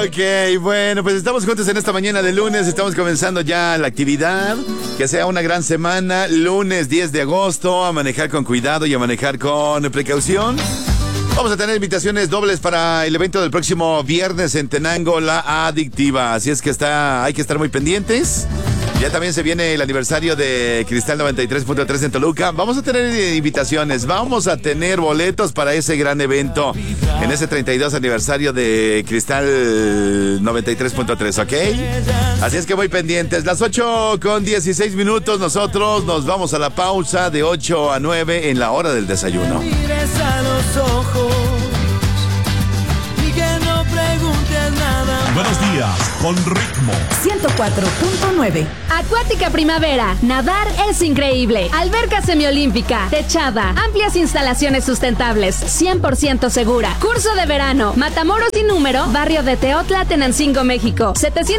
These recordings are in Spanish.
Ok, bueno, pues estamos juntos en esta mañana de lunes, estamos comenzando ya la actividad, que sea una gran semana, lunes 10 de agosto, a manejar con cuidado y a manejar con precaución. Vamos a tener invitaciones dobles para el evento del próximo viernes en Tenango, La Adictiva, así es que hay que estar muy pendientes. Ya también se viene el aniversario de Cristal 93.3 en Toluca. Vamos a tener invitaciones, vamos a tener boletos para ese gran evento en ese 32 aniversario de Cristal 93.3, ¿ok? Así es que muy pendientes. Las 8:16, nosotros nos vamos a la pausa de 8 a 9 en la hora del desayuno. Mires a los ojos y que no preguntes nada. Buenos días, con ritmo. 104.9. Acuática Primavera. Nadar es increíble. Alberca semiolímpica, techada, amplias instalaciones sustentables, 100% segura. Curso de verano. Matamoros sin número, barrio de Teotla, Tenancingo, México.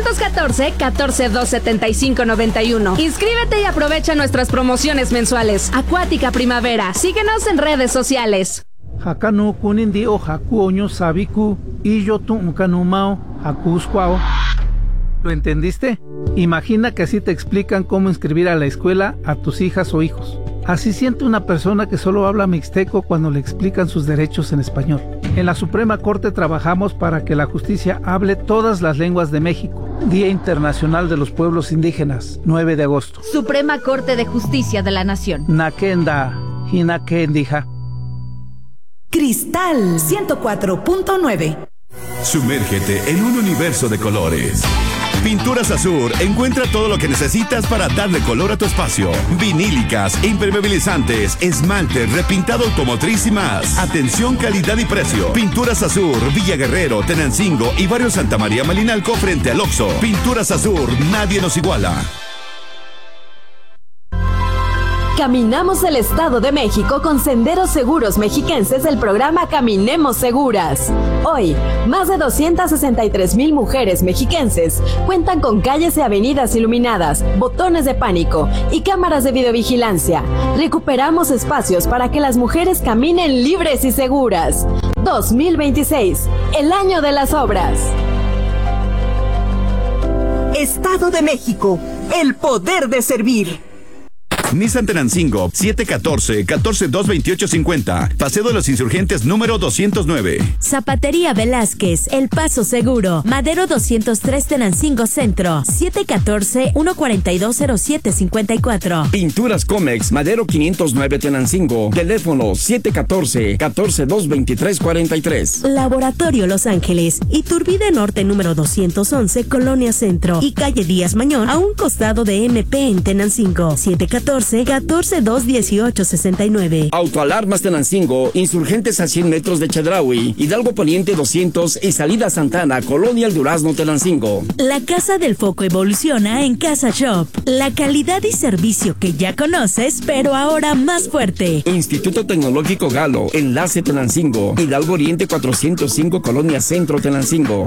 714-275-91. Inscríbete y aprovecha nuestras promociones mensuales. Acuática Primavera. Síguenos en redes sociales. Hakanu kunindi o haku oño sabiku y yo tu mao hakusquao. ¿Lo entendiste? Imagina que así te explican cómo inscribir a la escuela a tus hijas o hijos. Así siente una persona que solo habla mixteco cuando le explican sus derechos en español. En la Suprema Corte trabajamos para que la justicia hable todas las lenguas de México. Día Internacional de los Pueblos Indígenas, 9 de agosto. Suprema Corte de Justicia de la Nación. Nakenda, hinakendija. Cristal 104.9. Sumérgete en un universo de colores. Pinturas Azur encuentra todo lo que necesitas para darle color a tu espacio. Vinílicas, impermeabilizantes, esmalte, repintado automotriz y más. Atención, calidad y precio. Pinturas Azur, Villa Guerrero, Tenancingo y barrio Santa María Malinalco frente al Oxxo. Pinturas Azur, nadie nos iguala. Caminamos el Estado de México con Senderos Seguros Mexiquenses del programa Caminemos Seguras. Hoy, más de 263,000 mujeres mexiquenses cuentan con calles y avenidas iluminadas, botones de pánico y cámaras de videovigilancia. Recuperamos espacios para que las mujeres caminen libres y seguras. 2026, el año de las obras. Estado de México, el poder de servir. Nissan Tenancingo, 714-228-50. Paseo de los Insurgentes número 209. Zapatería Velázquez, El Paso Seguro. Madero 203 Tenancingo Centro. 714-142-0754. Pinturas Comex, Madero 509 Tenancingo. Teléfono 714-142-2343. Laboratorio Los Ángeles. Iturbide Norte número 211, Colonia Centro. Y calle Díaz Mañón, a un costado de MP en Tenancingo. 714-218-69. Autoalarmas Tenancingo, Insurgentes a 100 metros de Chedraui, Hidalgo Poniente 200 y Salida Santana, Colonia El Durazno, Tenancingo. La Casa del Foco evoluciona en Casa Shop. La calidad y servicio que ya conoces, pero ahora más fuerte. Instituto Tecnológico Galo, Enlace Tenancingo, Hidalgo Oriente 405, Colonia Centro, Tenancingo.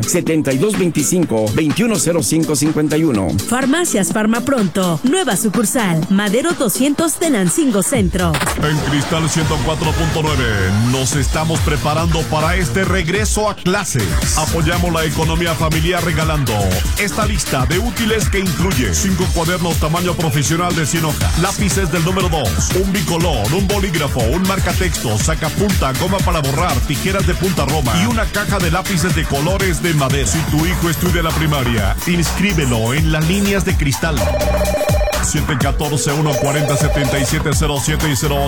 7225-210551. Farmacias Farmapronto, nueva sucursal, Madero 200 Tenancingo Centro. En Cristal 104.9 nos estamos preparando para este regreso a clases. Apoyamos la economía familiar regalando esta lista de útiles que incluye 5 cuadernos tamaño profesional de 100 hojas, lápices del número 2, un bicolor, un bolígrafo, un marcatexto, sacapunta, goma para borrar, tijeras de punta roma y una caja de lápices de colores de madera. Si tu hijo estudia la primaria, inscríbelo en las líneas de Cristal. 714-140-7707 y